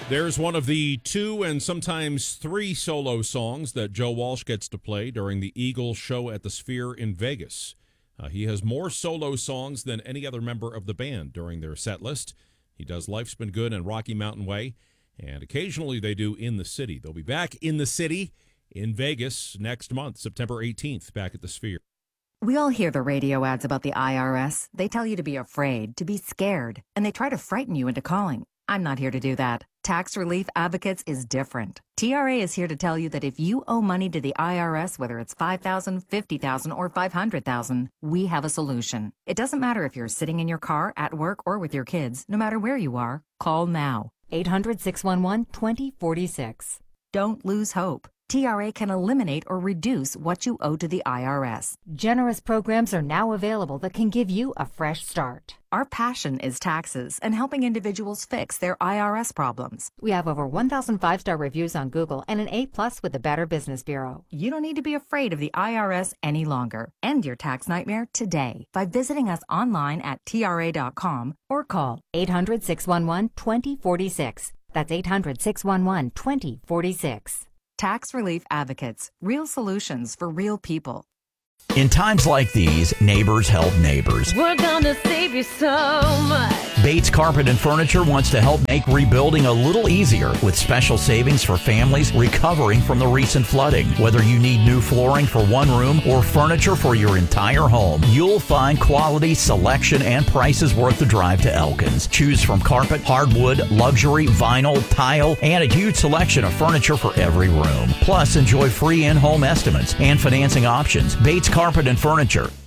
There's one of the 2 and sometimes 3 solo songs that Joe Walsh gets to play during the Eagles show at the Sphere in Vegas. He has more solo songs than any other member of the band during their set list. He does Life's Been Good and Rocky Mountain Way, and occasionally they do In the City. They'll be back in the city in Vegas next month, September 18th, back at the Sphere. We all hear the radio ads about the IRS. They tell you to be afraid, to be scared, and they try to frighten you into calling. I'm not here to do that. Tax Relief Advocates is different. TRA is here to tell you that if you owe money to the IRS, whether it's $5,000, $50,000, or $500,000, we have a solution. It doesn't matter if you're sitting in your car, at work, or with your kids. No matter where you are, call now. 800-611-2046. Don't lose hope. TRA can eliminate or reduce what you owe to the IRS. Generous programs are now available that can give you a fresh start. Our passion is taxes and helping individuals fix their IRS problems. We have over 1,000 5-star reviews on Google and an A+ with the Better Business Bureau. You don't need to be afraid of the IRS any longer. End your tax nightmare today by visiting us online at TRA.com or call 800-611-2046. That's 800-611-2046. Tax Relief Advocates, real solutions for real people. In times like these, neighbors help neighbors. We're gonna save you so much. Bates Carpet and Furniture wants to help make rebuilding a little easier with special savings for families recovering from the recent flooding. Whether you need new flooring for one room or furniture for your entire home, you'll find quality, selection, and prices worth the drive to Elkins. Choose from carpet, hardwood, luxury, vinyl, tile, and a huge selection of furniture for every room. Plus, enjoy free in-home estimates and financing options. Bates Carpet and Furniture,